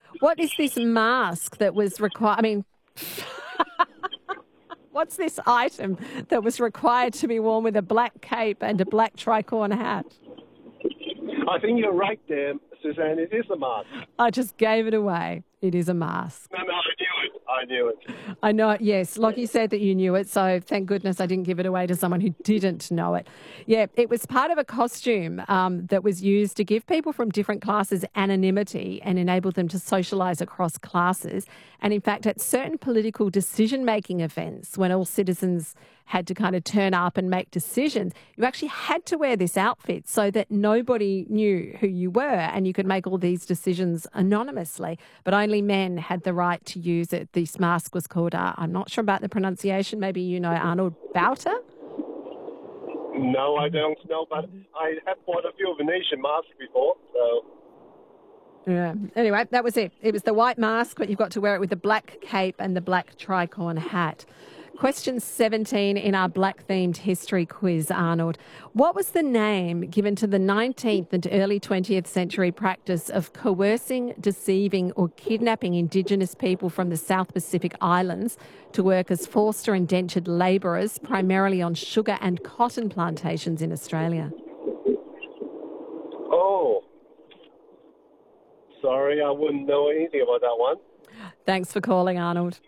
What is this mask that was required? I mean, what's this item that was required to be worn with a black cape and a black tricorn hat? I think you're right there, Suzanne. It is a mask. I just gave it away. It is a mask. No, I knew it. I knew it. I know it, yes. Like you said that you knew it, so thank goodness I didn't give it away to someone who didn't know it. Yeah, it was part of a costume that was used to give people from different classes anonymity and enable them to socialise across classes. And in fact, at certain political decision-making events, when all citizens had to kind of turn up and make decisions, you actually had to wear this outfit so that nobody knew who you were and you could make all these decisions anonymously. But only men had the right to use it. This mask was called, I'm not sure about the pronunciation, maybe you know, Arnold Bauta? No, I don't know, but I have bought a few Venetian masks before, so... Yeah. Anyway, that was it. It was the white mask, but you've got to wear it with the black cape and the black tricorn hat. Question 17 in our black-themed history quiz, Arnold. What was the name given to the 19th and early 20th century practice of coercing, deceiving or kidnapping Indigenous people from the South Pacific Islands to work as forced or indentured labourers, primarily on sugar and cotton plantations in Australia? Oh. Sorry, I wouldn't know anything about that one. Thanks for calling, Arnold.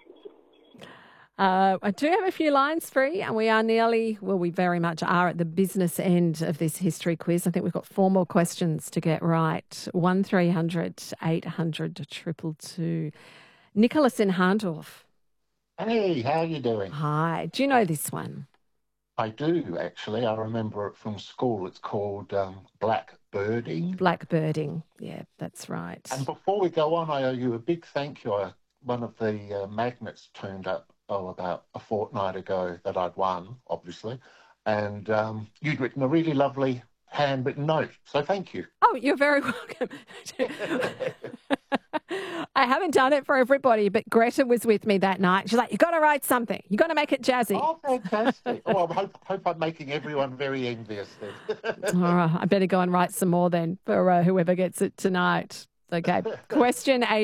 I do have a few lines free and we are nearly, well, we very much are at the business end of this history quiz. I think we've got 4 more questions to get right. 1300 800 222. Nicholas in Harndorf. Hey, how are you doing? Hi. Do you know this one? I do, actually. I remember it from school. It's called blackbirding. Blackbirding. Yeah, that's right. And before we go on, I owe you a big thank you. One of the magnets turned up, about a fortnight ago that I'd won, obviously. And you'd written a really lovely handwritten note. So thank you. Oh, you're very welcome. I haven't done it for everybody, but Greta was with me that night. She's like, you've got to write something. You've got to make it jazzy. Oh, fantastic. Oh, I hope I'm making everyone very envious then. All right, I better go and write some more then for whoever gets it tonight. Okay. Question 8.